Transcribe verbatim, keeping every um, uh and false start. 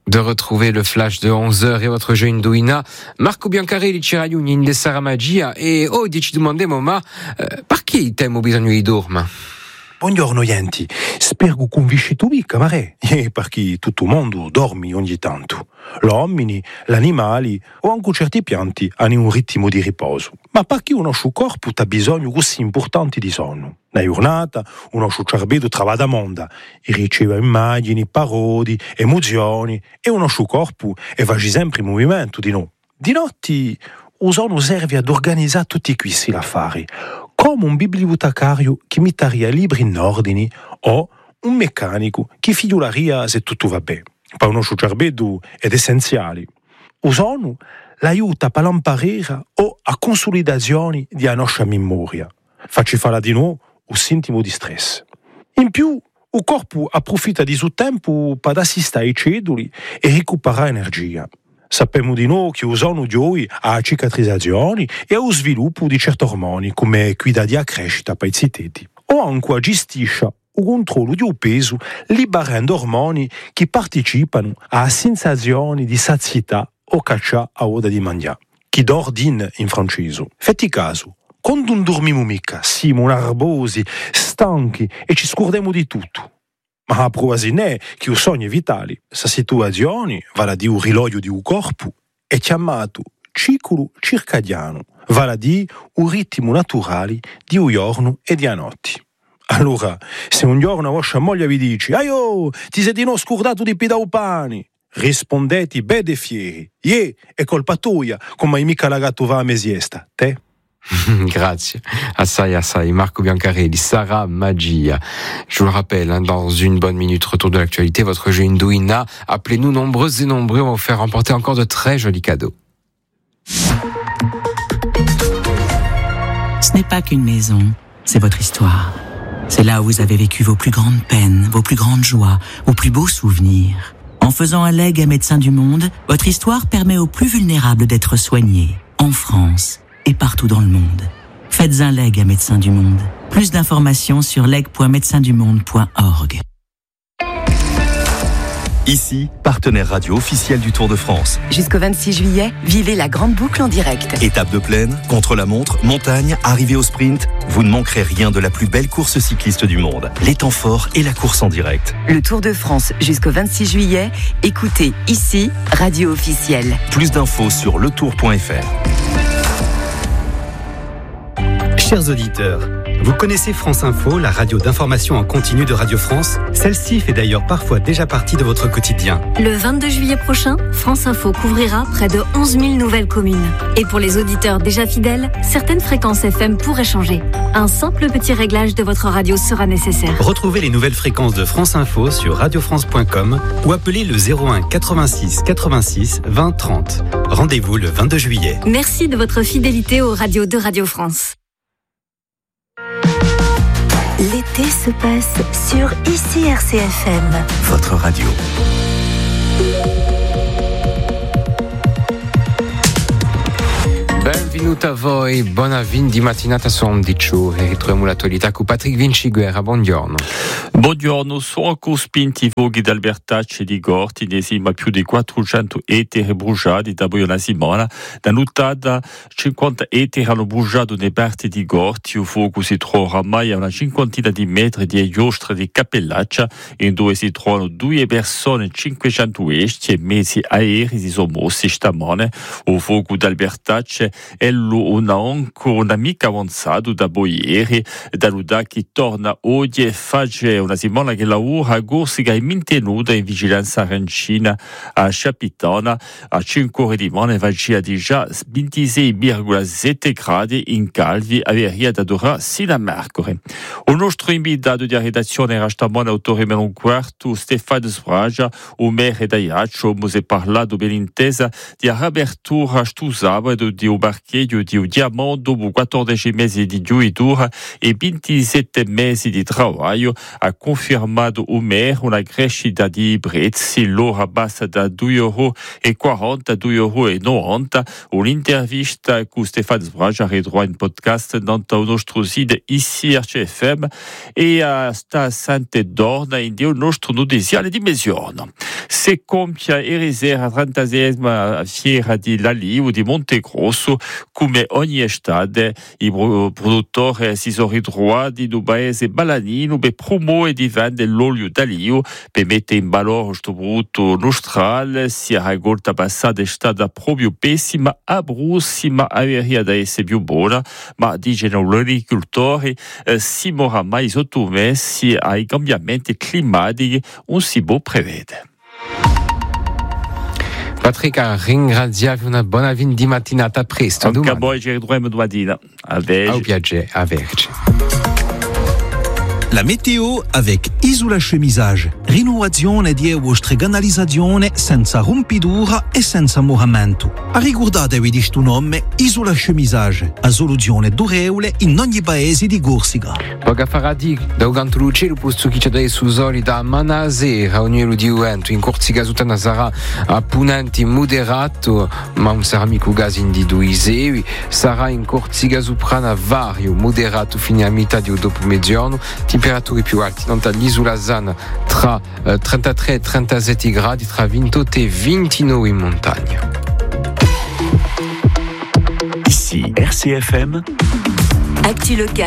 De retrouver le flash de onze heures et votre jeu Indouina. Marco Biancarelli ci raggiunge in Dessara Magia e oggi ci domandiamo ma eh, perché il tempo bisogna di dormire? Buongiorno Yenti, spero che convinci tu mica, ma è perché tutto il mondo dorme ogni tanto. L'uomini, gli animali o anche certi pianti hanno un ritmo di riposo. Ma perché il nostro corpo ha bisogno così importante di sonno? Una giornata, il nostro cervello trova da mondo e riceve immagini, parole, emozioni e il nostro corpo va sempre in movimento di noi. Di notte, il sonno serve ad organizzare tutti questi affari, come un bibliotecario che metteria libri in ordine o un meccanico che figliolaria se tutto va bene. Per il nostro cervello è essenziale. Il sonno l'aiuta per l'imparare o a consolidazione della nostra memoria. Facci fare di noi un sintomo di stress. In più, il corpo approfitta di suo tempo per assistere ai celluli e recuperare energia. Sappiamo di noi che il sonno di oggi ha cicatrizzazioni e allo sviluppo di certi ormoni come quella di crescita per i citeti. O anche gestisce il controllo del peso liberando ormoni che partecipano a sensazioni di sazietà o caccia a ora di mangiare. Chi d'ordine in francese. Fatti caso, quando non dormiamo mica, siamo nervosi, stanchi e ci scordiamo di tutto. Ma a prova è che il sogno è vitale. Questa situazione, vale a dire il riloglio di un corpo, è chiamato ciclo circadiano, vale a dire il ritmo naturale di un giorno e di una notte. Allora, se un giorno vostra moglie vi dice «Aio, ti sei di no scordato di pidare il pane», rispondete bene fieri «Ie, è colpa tua, come hai mica lagato va a mesiesta, te?» Grazie. Assai, assai. Marco Biancarelli, Sarah Magia. Je vous le rappelle, hein, dans une bonne minute, retour de l'actualité, votre jeu Indouina. Appelez-nous nombreuses et nombreux, on va vous faire remporter encore de très jolis cadeaux. Ce n'est pas qu'une maison, c'est votre histoire. C'est là où vous avez vécu vos plus grandes peines, vos plus grandes joies, vos plus beaux souvenirs. En faisant un legs à Médecins du Monde, votre histoire permet aux plus vulnérables d'être soignés, en France et partout dans le monde. Faites un leg à Médecins du Monde. Plus d'informations sur leg point médecins du monde point org. Ici, partenaire radio officiel du Tour de France. Jusqu'au vingt-six juillet, vivez la grande boucle en direct. Étape de plaine, contre-la-montre, montagne, arrivée au sprint, vous ne manquerez rien de la plus belle course cycliste du monde. Les temps forts et la course en direct. Le Tour de France jusqu'au vingt-six juillet, écoutez ici, radio officielle. Plus d'infos sur le tour point f r. Chers auditeurs, vous connaissez France Info, la radio d'information en continu de Radio France? Celle-ci fait d'ailleurs parfois déjà partie de votre quotidien. Le vingt-deux juillet prochain, France Info couvrira près de onze mille nouvelles communes. Et pour les auditeurs déjà fidèles, certaines fréquences F M pourraient changer. Un simple petit réglage de votre radio sera nécessaire. Retrouvez les nouvelles fréquences de France Info sur radio france point com ou appelez le zéro un quatre-vingt-six quatre-vingt-six vingt trente. Rendez-vous le vingt-deux juillet. Merci de votre fidélité aux radios de Radio France. L'été se passe sur Ici R C F M. Votre radio. Benvenuto a voi, buona vin di mattinata su undici e ritroviamo l'attualità con Patrick Vinciguerra, buongiorno. Buongiorno, sono cospinti i voghi d'Albertacci e di Gorti, insieme a più di quattrocento ettari bruciati da una settimana. Da nottata cinquanta ettari hanno bruciato nei parti di Gorti, il fuoco si trova ormai a una cinquantina di metri di giostra di Cappellaccia, in dove si trovano due persone, cinquecento esci e mezzi aerei si sono mossi stamane. Il fuoco d'Albertacci è una ancora una mica avanzato da ieri, da Luda che torna oggi e fa una settimana che lavora a Corsica è mantenuta in vigilanza arancina a Capitana a cinque ore di mano e va di già ventisei virgola sette gradi in Calvi a Veria da Dora sino a Mercore. Il nostro invitato di redazione era stamane autore meno un quarto Stefano Sbragia, o maire da Iaccio, abbiamo parlato ben intesa di riapertura sto sabato di un barcheggio di un diamante dopo quattordici mesi di giuditura e ventisette mesi di lavoro. Ha confermato il maire una crescita di prezzi, l'ora bassa da due euro e quaranta, due euro e novanta. Un'intervista con Stefano Sbragia ritrova in podcast dans il nostro sito Ici R C F M e sta Sante Dorna in il nostro notiziale di mezzogiorno. Se compia e risera a trentaseiesima fiera di Laliu di Montegrosso, come ogni estate i produttori si sono ritrovati in un paese balanino per promuovere di vendere l'olio d'Aliu per mettere in valore questo prodotto nostrale. Si è raccolta passata è stata proprio pessima, abrussima, aveva da essere più buona, ma dicono gli agricoltori eh, siamo ormai sottomessi ai cambiamenti climatici, non si può prevedere. Patrick, ringraziavi una buona fin di mattinata, a presto. Anche a voi ci ritroviamo domattina. A vege. Au piacere, a verge. La météo avec Isola Chemisage. Rinnovazione di vostra canalizzazione senza rompidura e senza moramento. A ricordatevi di sto nome Isola Chemisage, a soluzione durevole in ogni paese di Corsica. Poca faradi, da uganto luce, posto chi c'è dai su soli da Manasera, ognuno di vento, in Corsica sutana sarà a punenti moderato, ma un sarà mica gas in di due isevi, sarà in Corsica soprana vario, moderato fino a metà di dopo mezzogiorno, temperature più alte, non all'isola Zana tra eh, trentatré e trentasette gradi, tra ventotto e ventinove in montagna. Ici R C F M. Actu local.